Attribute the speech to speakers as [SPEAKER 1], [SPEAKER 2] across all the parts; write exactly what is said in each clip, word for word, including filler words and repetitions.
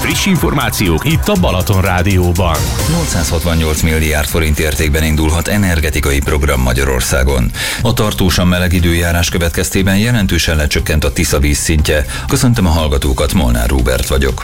[SPEAKER 1] Friss információk itt a Balaton Rádióban.
[SPEAKER 2] nyolcszázhatvannyolc milliárd forint értékben indulhat energetikai program Magyarországon. A tartósan meleg időjárás következtében jelentősen lecsökkent a Tisza vízszintje. Köszöntöm a hallgatókat, Molnár Róbert vagyok.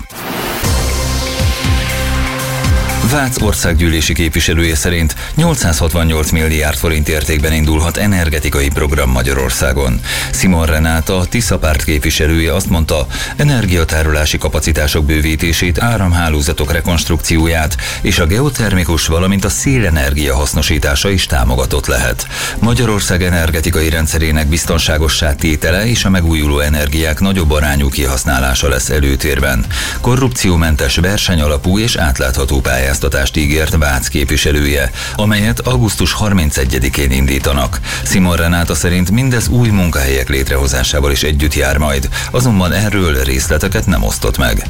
[SPEAKER 2] Vác országgyűlési képviselője szerint nyolcszázhatvannyolc milliárd forint értékben indulhat energetikai program Magyarországon. Simon Renáta, a Tisza párt képviselője azt mondta, energiatárolási kapacitások bővítését, áramhálózatok rekonstrukcióját és a geotermikus, valamint a szélenergia hasznosítása is támogatott lehet. Magyarország energetikai rendszerének biztonságossá tétele és a megújuló energiák nagyobb arányú kihasználása lesz előtérben. Korrupciómentes, versenyalapú és átlátható pályázat ígért Vác képviselője, amelyet augusztus harmincegyedikén indítanak. Simon Renáta szerint mindez új munkahelyek létrehozásával is együtt jár majd, azonban erről részleteket nem osztott meg.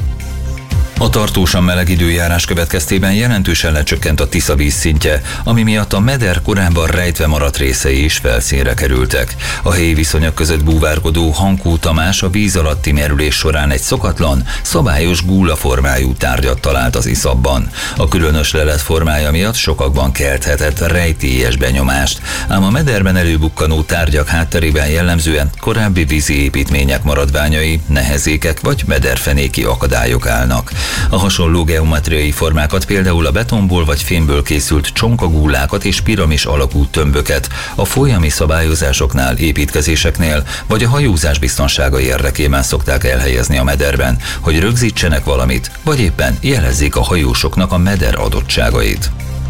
[SPEAKER 2] A tartósan meleg időjárás következtében jelentősen lecsökkent a Tisza vízszintje, ami miatt a meder korábban rejtve maradt részei is felszínre kerültek. A helyi viszonyok között búvárkodó Hankó Tamás a víz alatti merülés során egy szokatlan, szabályos gúllaformájú tárgyat talált az iszapban. A különös lelet formája miatt sokakban kelthetett rejtélyes benyomást, ám a mederben előbukkanó tárgyak hátterében jellemzően korábbi vízi építmények maradványai, nehezékek vagy mederfenéki akadályok állnak. A hasonló geometriai formákat, például a betonból vagy fémből készült csonkagúlákat és piramis alakú tömböket a folyami szabályozásoknál, építkezéseknél vagy a hajózás biztonsága érdekében szokták elhelyezni a mederben, hogy rögzítsenek valamit, vagy éppen jelezzék a hajósoknak a meder adottságait.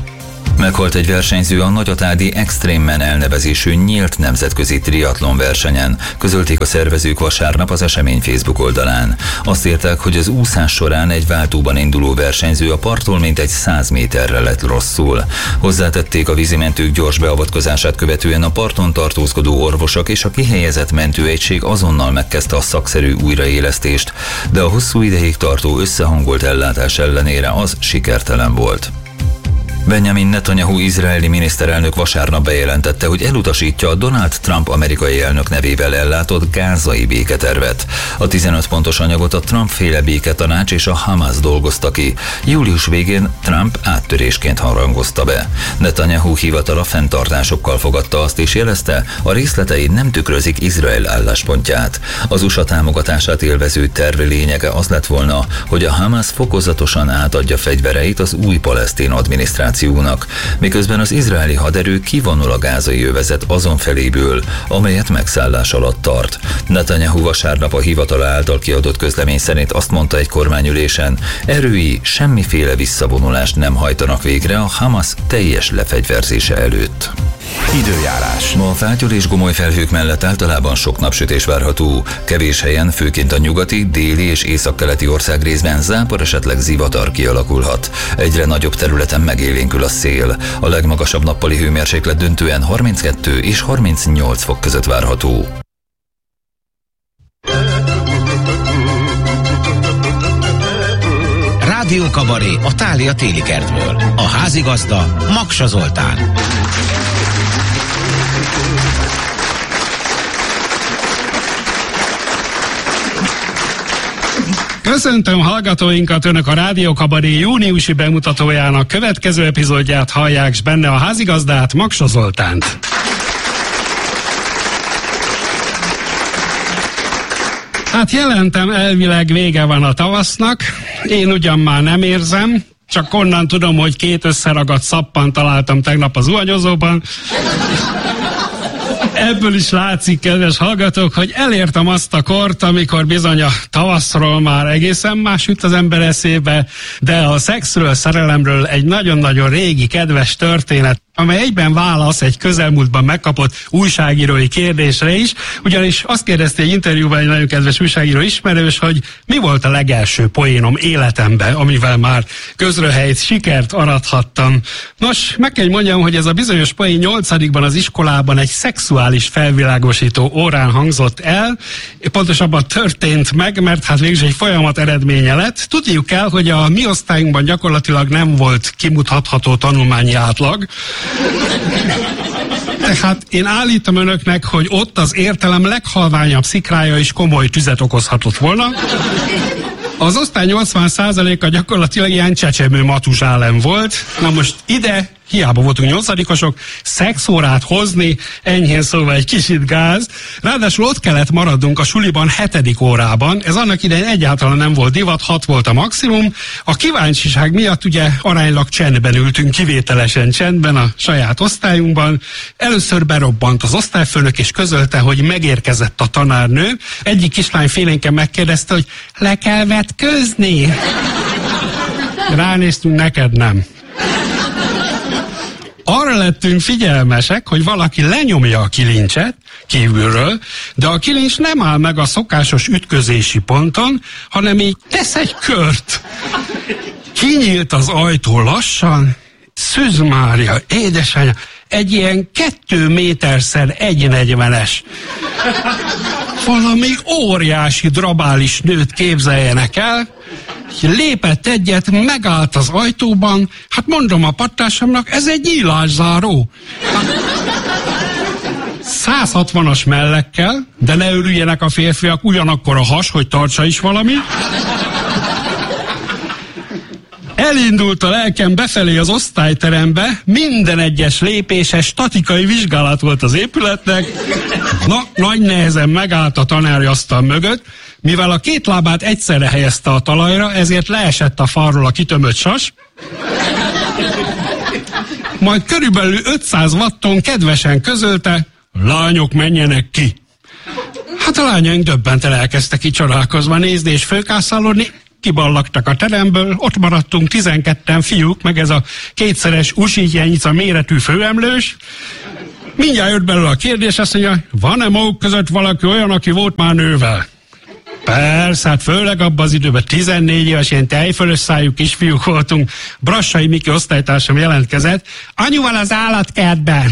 [SPEAKER 2] Meghalt egy versenyző a Nagyatádi Extreme Man elnevezésű nyílt nemzetközi triatlon versenyen, közölték a szervezők vasárnap az esemény Facebook oldalán. Azt írták, hogy az úszás során egy váltóban induló versenyző a parttól mintegy száz méterre lett rosszul. Hozzátették, a vízimentők gyors beavatkozását követően a parton tartózkodó orvosok és a kihelyezett mentőegység azonnal megkezdte a szakszerű újraélesztést, de a hosszú ideig tartó összehangolt ellátás ellenére az sikertelen volt. Benjamin Netanyahu izraeli miniszterelnök vasárnap bejelentette, hogy elutasítja a Donald Trump amerikai elnök nevével ellátott gázai béketervet. A tizenöt pontos anyagot a Trump-féle béketanács és a Hamas dolgozta ki. Július végén Trump áttörésként harangozta be. Netanyahu hivatala fenntartásokkal fogadta azt és jelezte, a részletei nem tükrözik Izrael álláspontját. Az u es á támogatását élvező terv lényege az lett volna, hogy a Hamas fokozatosan átadja fegyvereit az új palesztin adminisztrációnak, miközben az izraeli haderő kivonul a gázai övezet azon feléből, amelyet megszállás alatt tart. Netanyahu vasárnap a hivatala által kiadott közlemény szerint azt mondta egy kormányülésen, erői semmiféle visszavonulást nem hajtanak végre a Hamas teljes lefegyverzése előtt.
[SPEAKER 1] Időjárás.
[SPEAKER 2] Ma a fátyol és gomoly felhők mellett általában sok napsütés várható. Kevés helyen, főként a nyugati, déli és északkeleti országrészben zápor, esetleg zivatar kialakulhat. Egyre nagyobb területen megélénkül a szél. A legmagasabb nappali hőmérséklet döntően harminckettő és harmincnyolc fok között várható.
[SPEAKER 3] Rádió Kabaré a Thália téli kertből. A házigazda Maksa Zoltán.
[SPEAKER 4] Köszöntöm hallgatóinkat, Önök a Rádió Kabaré júniusi bemutatójának következő epizódját hallják, s benne a házigazdát, Maksa Zoltánt. Hát jelentem, elvileg vége van a tavasznak, én ugyan már nem érzem, csak onnan tudom, hogy két összeragadt szappan találtam tegnap az zuhanyozóban. Ebből is látszik, kedves hallgatók, hogy elértem azt a kort, amikor bizony a tavaszról már egészen más jut az ember eszébe, de a szexről, szerelemről egy nagyon-nagyon régi, kedves történet, amely egyben válasz egy közelmúltban megkapott újságírói kérdésre is, ugyanis azt kérdezte egy interjúban egy nagyon kedves újságíró ismerős, hogy mi volt a legelső poénom életemben, amivel már közröhelyt, sikert arathattam. Nos, meg kell mondjam, hogy ez a bizonyos poén nyolcadikban az iskolában egy szexuális felvilágosító órán hangzott el, pontosabban történt meg, mert hát végül egy folyamat eredménye lett. Tudjuk kell, hogy a mi osztályunkban gyakorlatilag nem volt kimutatható tanulmányi átlag. Tehát én állítom önöknek, hogy ott az értelem leghalványabb szikrája is komoly tüzet okozhatott volna. A Az osztály nyolcvan százaléka gyakorlatilag ilyen csecsemő Matuzsálem volt. Na most ide, hiába voltunk nyolcadikosok, szexórát hozni, enyhén szóval egy kicsit gáz. Ráadásul ott kellett maradnunk a suliban hetedik órában. Ez annak idején egyáltalán nem volt divat, hat volt a maximum. A kíváncsiság miatt ugye aránylag csendben ültünk, kivételesen csendben a saját osztályunkban. Először berobbant az osztályfőnök és közölte, hogy megérkezett a tanárnő. Egyik kislány félénken megkérdezte, hogy le kell vetközni. Ránéztünk, neked nem. Arra lettünk figyelmesek, hogy valaki lenyomja a kilincset kívülről, de a kilincs nem áll meg a szokásos ütközési ponton, hanem így tesz egy kört. Kinyílt az ajtó lassan, Szűz Mária, édesanyja, egy ilyen kettő méterszer egy negyvenes, valami óriási drabális nőt képzeljenek el, lépett egyet, megállt az ajtóban, hát mondom a pattársamnak, ez egy nyílászáró. száz hatvanas mellekkel, de ne örüljenek a férfiak, ugyanakkor a has, hogy tartsa is valami. Elindult a lelkem befelé az osztályterembe, minden egyes lépése statikai vizsgálat volt az épületnek. Na, nagy nehezen megállt a tanári asztal mögött, mivel a két lábát egyszerre helyezte a talajra, ezért leesett a falról a kitömött sas. Majd körülbelül ötszáz watton kedvesen közölte, lányok menjenek ki. Hát a lányaink döbbenten elkezdtek így csodálkozva nézni és fölkászálódni, kiballagtak a teremből, ott maradtunk tizenketten fiúk, meg ez a kétszeres usítjányica méretű főemlős. Mindjárt jött belőle a kérdés, azt mondja, van-e maguk között valaki olyan, aki volt már nővel? Persze, hát főleg abban az időben tizennégy éves, ilyen tejfölös szájú kisfiúk voltunk. Brassai Miki osztálytársam jelentkezett, anyuval az állatkertben.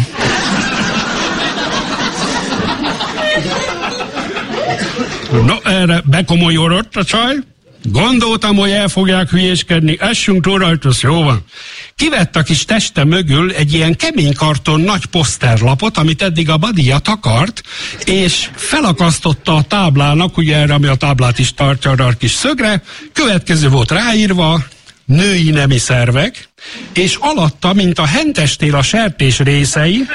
[SPEAKER 4] No, erre bekomolyodott a csaj. Gondoltam, hogy el fogják hülyéskedni, essünk túl rajta, jó van. Kivett a kis teste mögül egy ilyen kemény karton nagy poszterlapot, amit eddig a Badia takart, és felakasztotta a táblának, ugye erre, ami a táblát is tartja arra a kis szögre, következő volt ráírva, női nemi szervek, és alatta, mint a hentestél a sertés részei,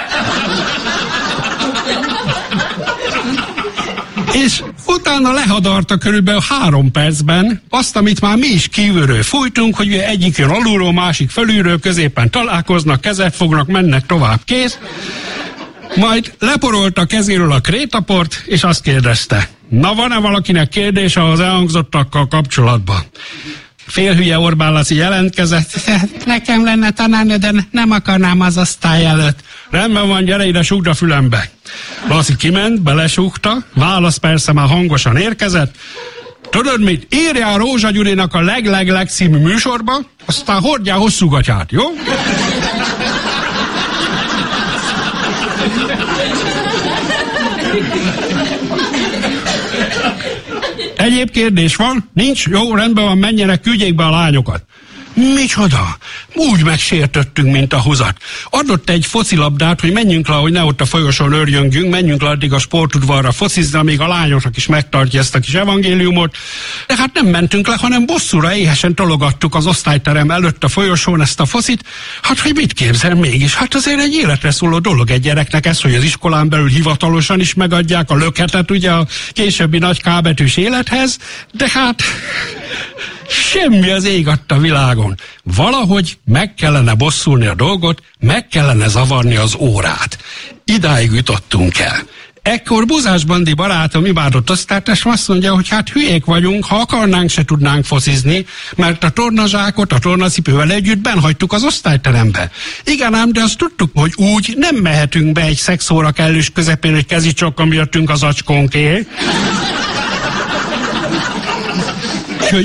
[SPEAKER 4] és utána lehadarta körülbelül három percben azt, amit már mi is kívülről fújtunk, hogy egyik jön alulról, másik felülről, középen találkoznak, kezet fognak, mennek tovább, kész. Majd leporolta kezéről a krétaport, és azt kérdezte, na van-e valakinek kérdése az elhangzottakkal kapcsolatban? Félhülye Orbán Laci jelentkezett, nekem lenne tanárnő, de nem akarnám az osztály előtt. Rendben van, gyere ide, súgd a fülembe. Laci kiment, belesúgta, válasz persze már hangosan érkezett. Tudod mit, írjál Rózsa Gyurinak a leg-leg-leg című műsorba, aztán hordjál hosszú gatyát, jó? Egyéb kérdés van? Nincs? Jó, rendben van, menjenek, küldjék be a lányokat. Micsoda? Úgy megsértöttünk, mint a húzat. Adott egy focilabdát, hogy menjünk le, hogy ne ott a folyosón örjöngjünk, menjünk le addig a sportudvarra focizni, amíg a lányoknak is megtartja ezt a kis evangéliumot. De hát nem mentünk le, hanem bosszúra éhesen tologattuk az osztályterem előtt a folyosón ezt a focit. Hát, hogy mit képzel mégis? Hát azért egy életre szóló dolog egy gyereknek ez, hogy az iskolán belül hivatalosan is megadják a löketet, ugye a későbbi nagy kábetűs élethez, de hát semmi az ég adta világon. Valahogy meg kellene bosszulni a dolgot, meg kellene zavarni az órát. Idáig jutottunk el. Ekkor Buzás Bandi barátom, imádott osztálytársam azt mondja, hogy hát hülyék vagyunk, ha akarnánk, se tudnánk focizni, mert a tornazsákot a tornacipővel együtt benhagytuk az osztályterembe. Igen ám, de azt tudtuk, hogy úgy nem mehetünk be egy szexóra kellős közepén, hogy kezicsokka miattünk az acskónké. Úgyhogy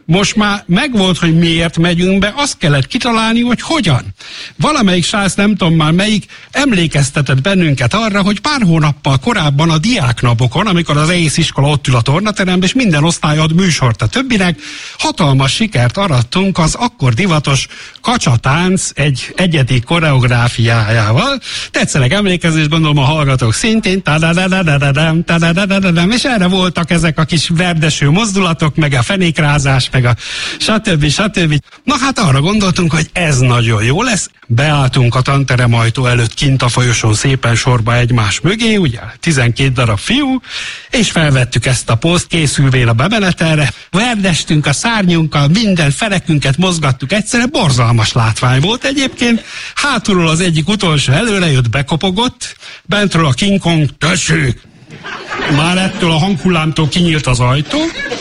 [SPEAKER 4] Most már megvolt, hogy miért megyünk be, azt kellett kitalálni, hogy hogyan. Valamelyik srác, nem tudom már melyik, emlékeztetett bennünket arra, hogy pár hónappal korábban a diáknapokon, amikor az egész iskola ott ül a tornateremben, és minden osztály ad műsort a többinek, hatalmas sikert arattunk az akkor divatos kacsatánc egy egyedi koreográfiájával. Tetszenek emlékezés, gondolom a hallgatók szintén, tadadadadadadam, tadadadadadam, és erre voltak ezek a kis verdeső mozdulatok, meg a fenékrázás, meg a stb. stb. Na hát arra gondoltunk, hogy ez nagyon jó lesz. Beálltunk a tanterem ajtó előtt kint a folyosón szépen sorba egymás mögé, ugye tizenkét darab fiú, és felvettük ezt a poszt, készülvén a bemenetelre, verdestünk a szárnyunkkal, minden ferekünket mozgattuk egyszerre, borzalmas látvány volt egyébként. Hátulról az egyik utolsó előre jött, bekopogott, bentről a King Kong, tessék! Már ettől a hanghullámtól kinyílt az ajtó,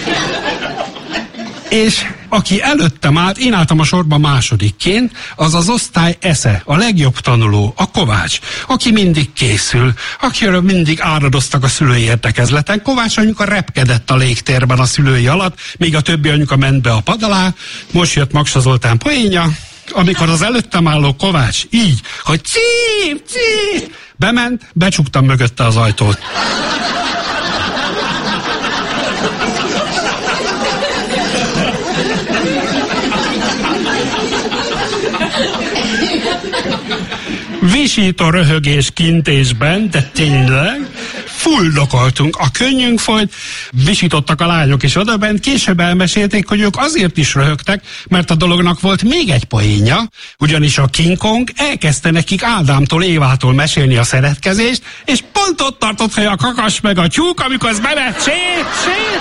[SPEAKER 4] és aki előttem állt, én álltam a sorban másodikként, az az osztály esze, a legjobb tanuló, a Kovács, aki mindig készül, akiről mindig áradoztak a szülői értekezleten. Kovács anyuka repkedett a légtérben a szülői alatt, míg a többi anyuka ment be a pad alá. Most jött Maksa Zoltán poénja, amikor az előttem álló Kovács így, hogy cím, cím, bement, becsuktam mögötte az ajtót. Visító röhögés kintésben, de tényleg fuldokoltunk. A könnyünk folyt, visítottak a lányok is odabent, később elmesélték, hogy ők azért is röhögtek, mert a dolognak volt még egy poénja, ugyanis a King Kong elkezdte nekik Ádámtól, Évától mesélni a szeretkezést, és pont ott tartott, hogy a kakas meg a tyúk, amikor az bevet, sét, sét.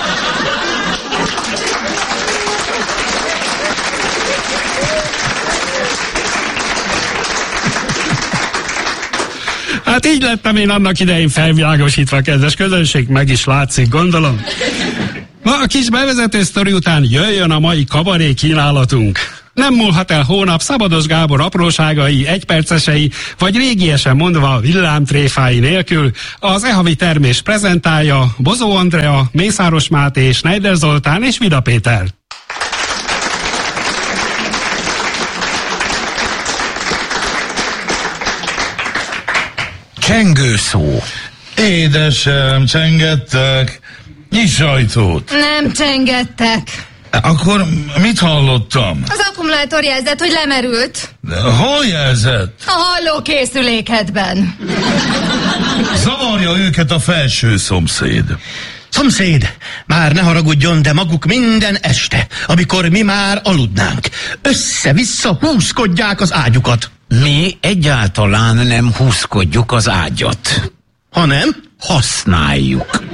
[SPEAKER 4] Hát így lettem én annak idején felvilágosítva, kedves közönség, meg is látszik, gondolom. Ma a kis bevezető sztori után jöjjön a mai kabaré kínálatunk. Nem múlhat el hónap Szabados Gábor apróságai, egypercesei, vagy régiesen mondva villámtréfái nélkül az e-havi termés prezentálja Bozó Andrea, Mészáros Máté, Schneider Zoltán és Vida Péter.
[SPEAKER 5] Csengőszó. Édesem, csengettek. Nyiss ajtót.
[SPEAKER 6] Nem csengettek.
[SPEAKER 5] Akkor mit hallottam?
[SPEAKER 6] Az akkumulátor jelzett, hogy lemerült.
[SPEAKER 5] De hol jelzett?
[SPEAKER 6] A hallókészülékedben.
[SPEAKER 5] Zavarja őket a felső szomszéd.
[SPEAKER 7] Szomszéd, már ne haragudjon, de maguk minden este, amikor mi már aludnánk, össze-vissza húzkodják az ágyukat.
[SPEAKER 3] Mi egyáltalán nem húzkodjuk az ágyat.
[SPEAKER 7] Hanem?
[SPEAKER 3] Használjuk.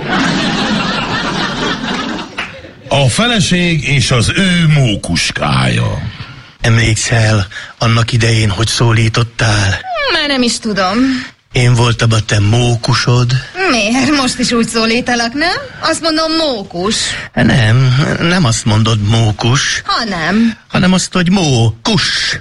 [SPEAKER 5] A feleség és az ő mókuskája.
[SPEAKER 7] Emlékszel annak idején, hogy szólítottál?
[SPEAKER 6] Már nem is tudom.
[SPEAKER 7] Én voltam a te mókusod.
[SPEAKER 6] Miért? Most is úgy szólítalak, nem? Azt mondom, mókus.
[SPEAKER 7] Nem, nem azt mondod mókus.
[SPEAKER 6] Ha nem.
[SPEAKER 7] Hanem azt, hogy mókus.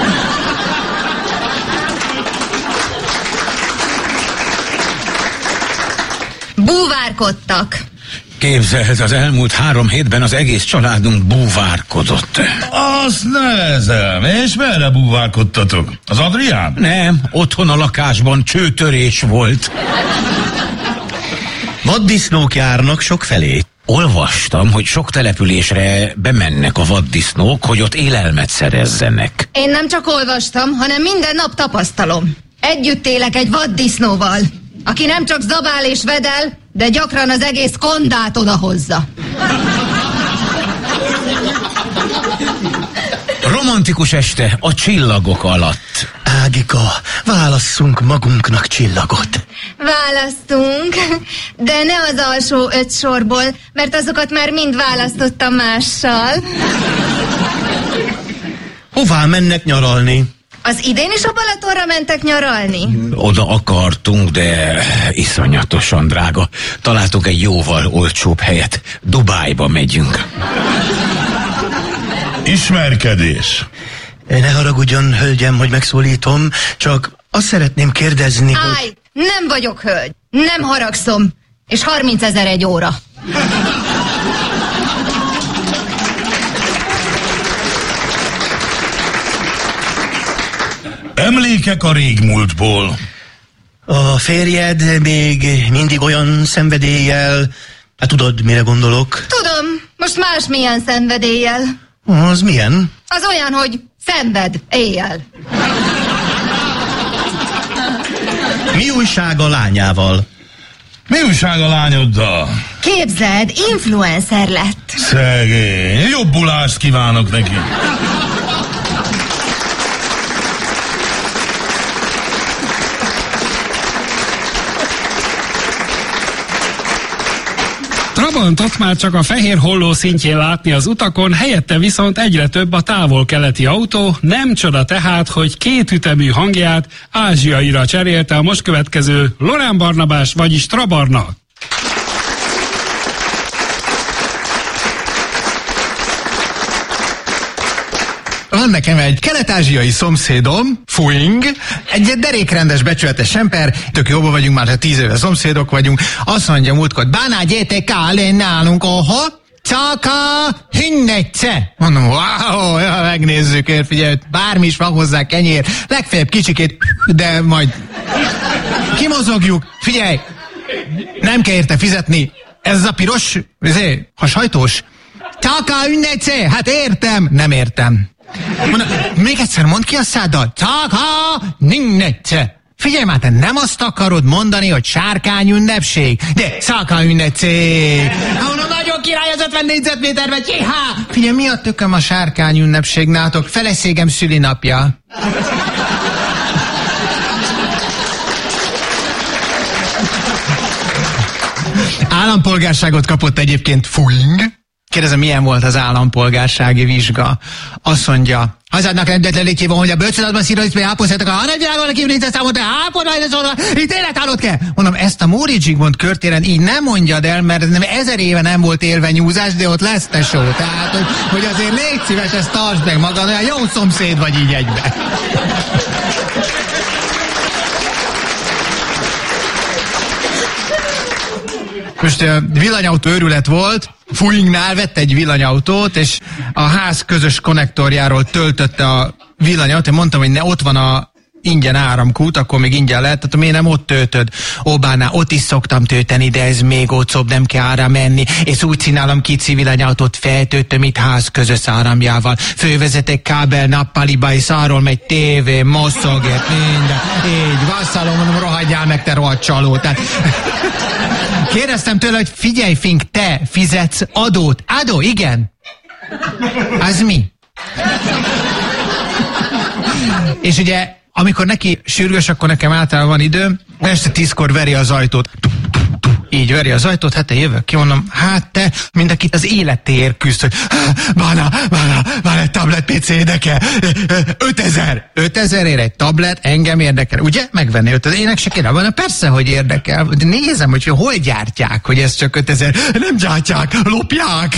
[SPEAKER 6] Búvárkodtak.
[SPEAKER 3] Képzeld, az elmúlt három hétben az egész családunk búvárkodott.
[SPEAKER 5] Azt nevezem. És merre búvárkodtatok? Az Adrián?
[SPEAKER 3] Nem, otthon a lakásban csőtörés volt.
[SPEAKER 7] Vaddisznók járnak sok felé.
[SPEAKER 3] Olvastam, hogy sok településre bemennek a vaddisznók, hogy ott élelmet szerezzenek.
[SPEAKER 6] Én nem csak olvastam, hanem minden nap tapasztalom. Együtt élek egy vaddisznóval, aki nem csak zabál és vedel, de gyakran az egész kondát odahozza.
[SPEAKER 3] Romantikus este a csillagok alatt.
[SPEAKER 7] Ágika, válasszunk magunknak csillagot.
[SPEAKER 6] Választunk, de ne az alsó öt sorból, mert azokat már mind választottam mással.
[SPEAKER 7] Hová mennek nyaralni?
[SPEAKER 6] Az idén is a Balatonra mentek nyaralni?
[SPEAKER 3] Oda akartunk, de iszonyatosan drága. Találtunk egy jóval olcsóbb helyet. Dubájba megyünk.
[SPEAKER 5] Ismerkedés.
[SPEAKER 7] Ne haragudjon, hölgyem, hogy megszólítom, csak azt szeretném kérdezni,
[SPEAKER 6] Állj,
[SPEAKER 7] hogy...
[SPEAKER 6] nem vagyok hölgy, nem haragszom, és harmincezer egy óra.
[SPEAKER 5] Emlékek a régmúltból.
[SPEAKER 7] A férjed még mindig olyan szenvedéllyel, hát tudod, mire gondolok?
[SPEAKER 6] Tudom, most másmilyen szenvedéllyel.
[SPEAKER 7] Az milyen?
[SPEAKER 6] Az olyan, hogy szenved éjjel.
[SPEAKER 7] Mi újság a lányával?
[SPEAKER 5] Mi újság a lányoddal?
[SPEAKER 6] Képzeld, influencer lett.
[SPEAKER 5] Szegény, jobbulást kívánok neki.
[SPEAKER 4] Trabantot már csak a fehér holló szintjén látni az utakon, helyette viszont egyre több a távol-keleti autó, nem csoda tehát, hogy két ütemű hangját ázsiaira cserélte a most következő Lorán Barnabás, vagyis Trabarna.
[SPEAKER 8] Van nekem egy kelet-ázsiai szomszédom, Fuing, egy derékrendes, becsületes ember, tök jóban vagyunk, már tíz éve szomszédok vagyunk, azt mondja múltkor, báná, gyétek kálé nálunk, oha, cáka, hinnegce. Mondom, wow, ja, megnézzük, ér, figyelj, bármi is van hozzá, kenyér, legfeljebb kicsikét, de majd kimozogjuk, figyelj, nem kell érte fizetni, ez a piros, ezé, ha sajtós, cáka, hinnegce, hát értem, nem értem. Mondom, még egyszer mondd ki a száddal. Cáka, ninnegce. Figyelj már, te nem azt akarod mondani, hogy sárkány ünnepség, de cáka ünnepség. Mondom, nagyon király az ötven négyzetméterben, jihá! Figyelj, mi a tököm a sárkány ünnepség nátok? Feleségem szülinapja. Állampolgárságot kapott egyébként Fuing. Kérdezem, milyen volt az állampolgársági vizsga? Azt mondja, hazádnak rendetlenítjében, hogy a bölcsönatban szírodsz, ápolszatok a hanegyvilágon, aki nincs számot, ápolványra szólva, itt életállott kell. Mondom, ezt a Móri Zsigmond körtéren így nem mondjad el, mert nem ezer éve nem volt élve nyúzás, de ott lesz tesó. Tehát, hogy, hogy azért légy szíves, ezt tartsd meg magad, olyan jó szomszéd vagy így egybe. Most uh, villanyautó őrület volt, Fuingnál vett egy villanyautót, és a ház közös konnektorjáról töltötte a villanyautót. Én mondtam, hogy ne, ott van a ingyen áramkút, akkor még ingyen lehet, tehát miért nem ott töltöd? Óbánál, ott is szoktam tölteni, de ez még olcsóbb, nem kell ára menni, és úgy csinálom, kicsi villanyautót feltöltöm itt ház közös áramjával. Fővezeték kábel, nappaliba, és arról megy tévé, moszogért, minden. Így, vasszalom, mondom, rohadjál meg, te rohadt csaló. Tehát... Kérdeztem tőle, hogy figyelj, Fink, te fizetsz adót. Adó, igen. Az mi? És ugye, amikor neki sürgős, akkor nekem általában van időm, este tízkor veri az ajtót. Így veri az ajtót, hát te jövök ki, mondom, hát te, mindenkit az életéért küzd, hogy bána, bána, bána, egy tablet pé cé érdekel, ötezer, ötezerért egy tablet, engem érdekel, ugye? Megvenni ötezer, ének se kéne, bána, persze, hogy érdekel, de nézem, hogy hol gyártják, hogy ez csak ötezer, nem gyártják, lopják.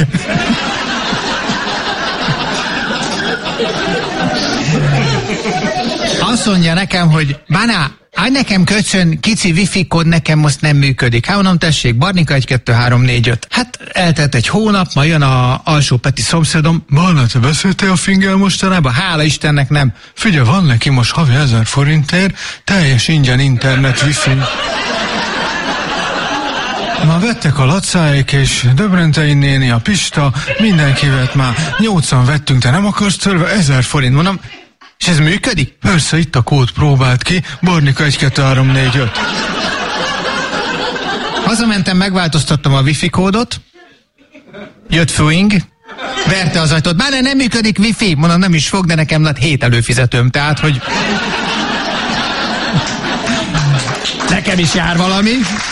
[SPEAKER 8] Azt mondja nekem, hogy bána, állj nekem köcsön, kici wifi kód nekem most nem működik. Hát mondom, tessék, Barnika egy, kettő, három, négy, öt. Hát eltelt egy hónap, ma jön a alsó Peti szomszédom. Barna, te beszéltél a Finggel mostanában? Hála Istennek nem. Figyelj, van neki most havi ezer forintért, teljes ingyen internet wifi. Ma vettek a Lacáék és Döbrentei néni, a Pista, mindenki vett már. Nyolcan vettünk, te nem akarsz tőle? Ezer forint, mondom. És ez működik? Persze, itt a kód, próbált ki. Barnika egy, kettő, három, négy, öt. Hazamentem, megváltoztattam a wifi kódot. Jött Fuing. Verte az ajtót. Bár nem működik wifi. Mondom, nem is fog, de nekem lett hét előfizetőm. Tehát, hogy... nekem is jár valami.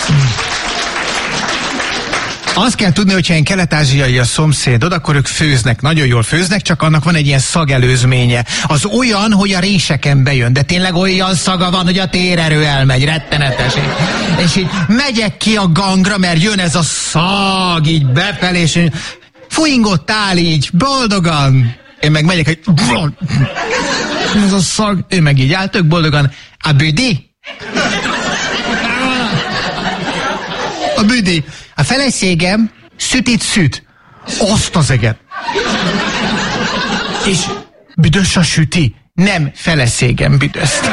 [SPEAKER 8] Azt kell tudni, hogyha ilyen kelet-ázsiai a szomszédod, akkor ők főznek, nagyon jól főznek, csak annak van egy ilyen szagelőzménye. Az olyan, hogy a réseken bejön, de tényleg olyan szaga van, hogy a térerő elmegy, rettenetes. És így megyek ki a gangra, mert jön ez a szag, így befelé, és Fuing ott áll így, boldogan. Én meg megyek, hogy ez a szag, ő meg így áll, tök boldogan. A büdi? A büdi. A feleségem sütit süt. Azt az eget. És büdös a süti. nem feleségem büdözt.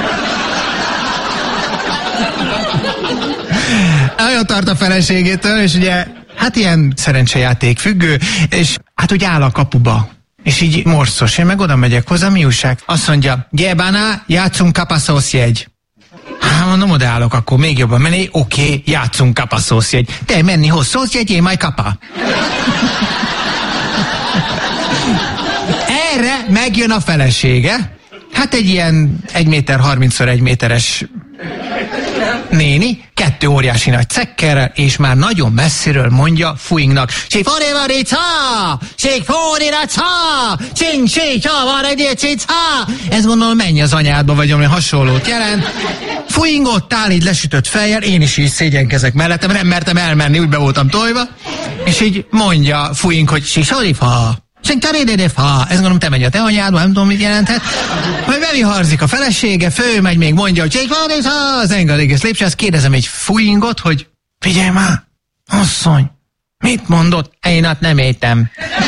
[SPEAKER 8] Nagyon tart a feleségétől, és ugye, hát ilyen szerencsejáték függő, és hát úgy áll a kapuba. És így morszos, én meg oda megyek hozzá, mi újság? Azt mondja, gyebáná, játszunk kapaszószjegy. Hát mondom, odaállok, akkor még jobban menni, oké, okay, játszunk kapaszószjegy. Te menni hosszószjegy, én majd kapa. Erre megjön a felesége, hát egy ilyen egy méter harmincszor egy méteres néni, kettő óriási nagy cekkerrel, és már nagyon messziről mondja Fuingnak, Siforivaritza! Siforiratza! Csing, csing, csavaredjécicá! Ez gondolom, menj az anyádba, vagy ami hasonlót jelent. Fuing ott áll, így lesütött fejjel, én is így szégyenkezek mellettem, nem mertem elmenni, úgy be voltam tojva, és így mondja Fuing, hogy Sisorifa! Fa, ezt gondolom, te megy a te anyádba, nem tudom, mit jelenthet. Majd beviharzik a felesége, fölmegy, még mondja, hogy az engedelges lépcső, azt kérdezem egy Fuingot, hogy figyelj már, asszony, mit mondott? Én ott nem értem.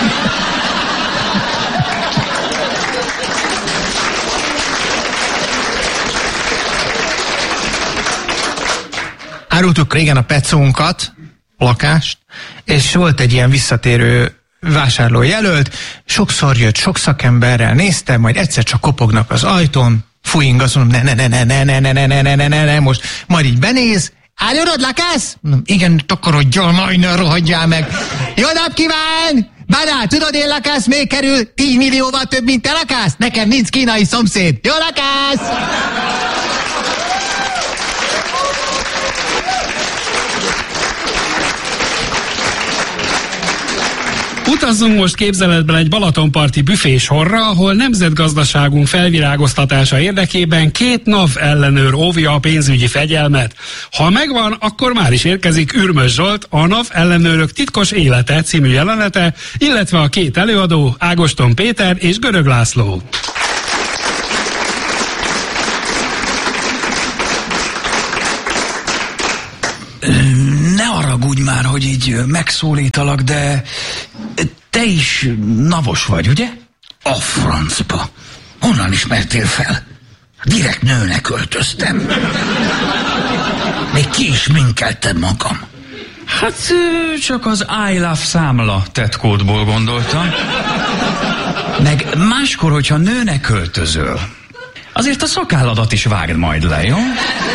[SPEAKER 8] Árultuk régen a pecónkat, lakást, és volt egy ilyen visszatérő vásárló jelölt, sokszor jött, sok szakemberrel néztem, majd egyszer csak kopognak az ajtón, Fuing, azt mondom, ne, ne, ne, ne, ne, ne, ne, ne, ne, ne, ne, ne, most majd így benéz, álljon, lakász? Igen, takarodjál, majd ne rohadjál meg. Jó nap kíván! Bánál, tudod, én lakász még kerül tíz millióval több, mint te lakász? Nekem nincs kínai szomszéd. Jó lakász!
[SPEAKER 4] Utazzunk most képzeletben egy balatonparti büfésorra, ahol nemzetgazdaságunk felvirágoztatása érdekében két NAV ellenőr óvja a pénzügyi fegyelmet. Ha megvan, akkor már is érkezik Ürmös Zsolt, a NAV ellenőrök titkos élete című jelenete, illetve a két előadó, Ágoston Péter és Görög László.
[SPEAKER 3] Ne haragudj már, hogy így megszólítalak, de te is navos vagy, ugye?
[SPEAKER 7] A francba. Honnan ismertél fel? Direkt nőnek öltöztem. Még ki is minkeltem magam.
[SPEAKER 3] Hát csak az I love számla tetkódból gondoltam. Meg máskor, hogyha nőnek öltözöl, azért a szakálladat is vágd majd le, jó?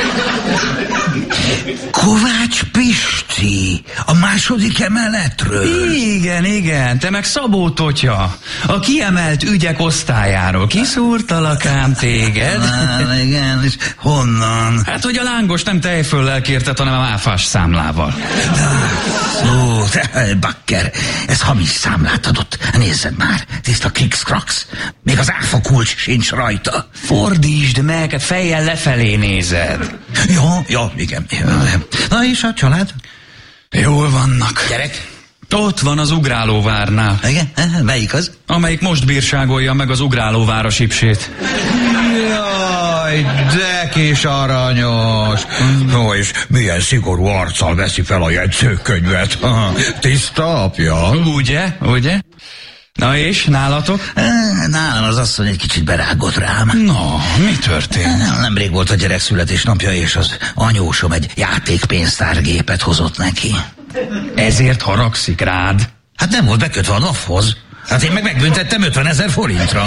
[SPEAKER 7] Kovács Pisti, a második emeletről.
[SPEAKER 3] Igen, igen, te meg Szabó Totya, a kiemelt ügyek osztályáról. Kiszúrtalak ám téged?
[SPEAKER 7] Á, igen, és honnan?
[SPEAKER 3] Hát, hogy a lángos nem tejföllel kérted, hanem a áfás számlával.
[SPEAKER 7] Ó, te, bakker, ez hamis számlát adott. Nézzed már, tiszta kix-krax. Még az áfa kulcs sincs rajta.
[SPEAKER 3] Fordítsd meg, hát fejjel lefelé nézed.
[SPEAKER 7] Jó, jó, igen. Na és a család?
[SPEAKER 3] Jól vannak.
[SPEAKER 7] Gyerek?
[SPEAKER 3] Ott van az Ugrálóvárnál.
[SPEAKER 7] Igen? Melyik az?
[SPEAKER 3] Amelyik most bírságolja meg az Ugrálóvár a sipsét.
[SPEAKER 5] Jaj, de kis aranyos. No, és milyen szigorú arccal veszi fel a jegyzőkönyvet. Tiszta apja.
[SPEAKER 3] Ugye, ugye? Na és, nálatok?
[SPEAKER 7] Nálam az asszony egy kicsit berágott rám.
[SPEAKER 3] No, mi történt?
[SPEAKER 7] Nemrég volt a gyerek születésnapja, és az anyósom egy játékpénztárgépet hozott neki.
[SPEAKER 3] Ezért haragszik rád?
[SPEAKER 7] Hát nem volt bekötve a naphoz. Hát én meg megbüntettem ötvenezer forintra.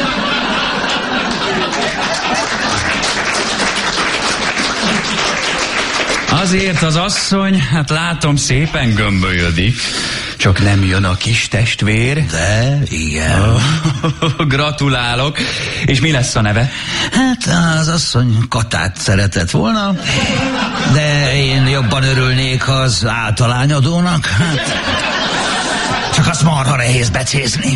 [SPEAKER 3] Azért az asszony, hát látom, szépen gömbölyödik. Csak nem jön a kis testvér.
[SPEAKER 7] De, igen.
[SPEAKER 3] Oh, gratulálok. És mi lesz a neve?
[SPEAKER 7] Hát az asszony Katát szeretett volna, de én jobban örülnék az általányadónak. Hát, csak azt marha nehéz becézni.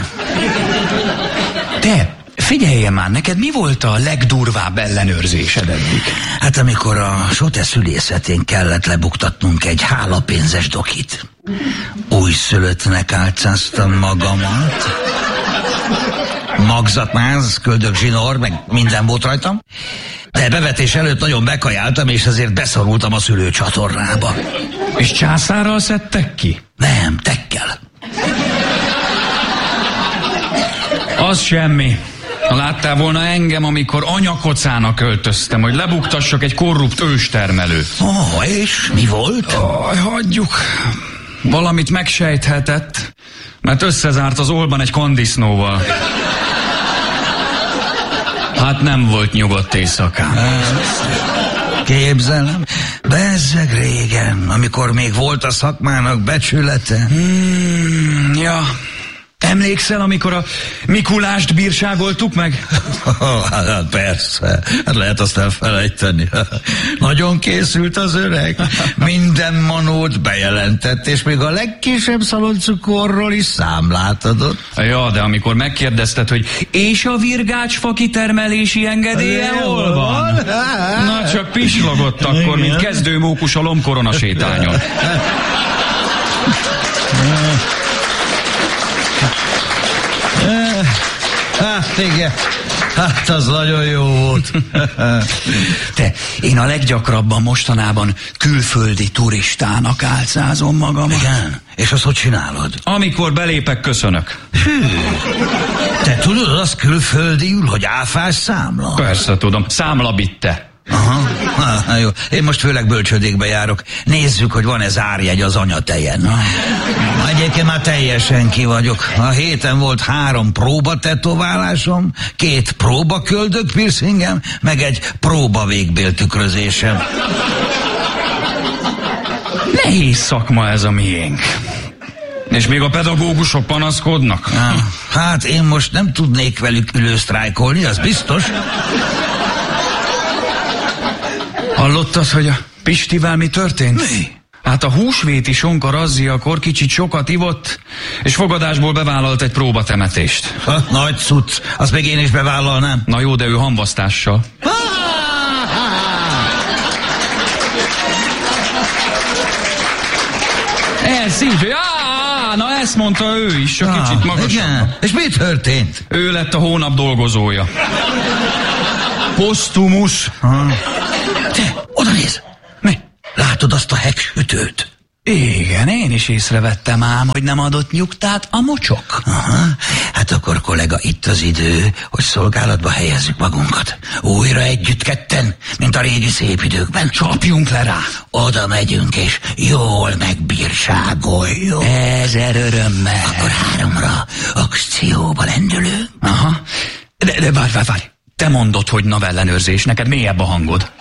[SPEAKER 3] Te, figyeljen már, neked mi volt a legdurvább ellenőrzésed eddig?
[SPEAKER 7] Hát amikor a Sote szülészetén kellett lebuktatnunk egy hálapénzes dokit. Újszülöttnek álcáztam magamat. Magzatmáz, köldök zsinór, meg minden volt rajtam. De bevetés előtt nagyon bekajáltam, és azért beszorultam a szülőcsatornába.
[SPEAKER 3] És császárral szedtek ki?
[SPEAKER 7] Nem, tekkel.
[SPEAKER 3] Az semmi. Ha láttál volna engem, amikor anyakocának költöztem, hogy lebuktassak egy korrupt őstermelőt.
[SPEAKER 7] Ó, oh, és mi volt?
[SPEAKER 3] Aj, hagyjuk. Valamit megsejthetett, mert összezárt az Olban egy kandisznóval. Hát nem volt nyugodt éjszakán.
[SPEAKER 7] Képzelem, bezzeg régen, amikor még volt a szakmának becsülete.
[SPEAKER 3] Hmm, ja... Emlékszel, amikor a Mikulást bírságoltuk meg?
[SPEAKER 7] Hát persze, hát lehet azt elfelejteni. Nagyon készült az öreg, minden manót bejelentett, és még a legkisebb szaloncukorról is számlát adott.
[SPEAKER 3] Ja, de amikor megkérdezted, hogy és a virgácsfa kitermelési engedélye hol van? Na, csak pislogott akkor, mint kezdőmókus a lombkorona sétányon.
[SPEAKER 7] Hát igen, hát az nagyon jó volt.
[SPEAKER 3] Te, én a leggyakrabban mostanában külföldi turistának álcázom magam.
[SPEAKER 7] Igen, és azt hogy csinálod?
[SPEAKER 3] Amikor belépek, köszönök.
[SPEAKER 7] Hű, te tudod azt külföldiül, hogy áfás számla?
[SPEAKER 3] Persze tudom, számlabitte.
[SPEAKER 7] Aha, ha, jó. Én most főleg bölcsödékbe járok. Nézzük, hogy van-e zárjegy az anyatejen. Egyébként már teljesen ki vagyok. A héten volt három próba tetoválásom, két próba köldök piercingem, meg egy próba végbéltükrözésem.
[SPEAKER 3] Nehéz szakma ez a miénk. És még a pedagógusok panaszkodnak?
[SPEAKER 7] Hát én most nem tudnék velük ülősztrájkolni, az biztos.
[SPEAKER 3] Hallottad, hogy a Pistivel mi történt?
[SPEAKER 7] Mi?
[SPEAKER 3] Hát a húsvéti sonka razziakor kicsit sokat ivott, és fogadásból bevállalt egy próbatemetést.
[SPEAKER 7] Ha, nagy cucc, azt még én is bevállalnám.
[SPEAKER 3] Na jó, de ő hamvasztással. Ez így, á, na ezt mondta ő is, csak kicsit magasabb.
[SPEAKER 7] Igen. És mi történt?
[SPEAKER 3] Ő lett a hónap dolgozója. Posztumus.
[SPEAKER 7] Te, oda néz!
[SPEAKER 3] Mi?
[SPEAKER 7] Látod azt a hegsütőt?
[SPEAKER 3] Igen, én is észrevettem ám, hogy nem adott nyugtát a mocsok.
[SPEAKER 7] Aha, hát akkor kollega, itt az idő, hogy szolgálatba helyezzük magunkat. Újra együtt ketten, mint a régi szép időkben.
[SPEAKER 3] Csapjunk le rá.
[SPEAKER 7] Oda megyünk, és jól megbírságoljuk.
[SPEAKER 3] Ezer örömmel.
[SPEAKER 7] Akkor háromra akcióba lendülünk.
[SPEAKER 3] Aha. De, de várj, várj, várj. Te mondod, hogy navellenőrzés, neked mélyebb a hangod.